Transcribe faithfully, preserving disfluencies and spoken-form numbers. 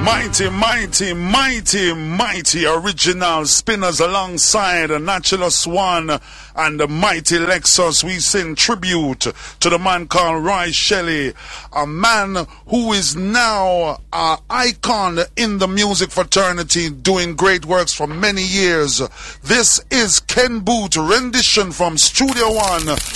Mighty, mighty, mighty, mighty original spinners alongside Naturalist One and the mighty Lexus. We sing tribute to the man called Roy Shelley, a man who is now an icon in the music fraternity, doing great works for many years. This is Ken Boothe rendition from Studio One.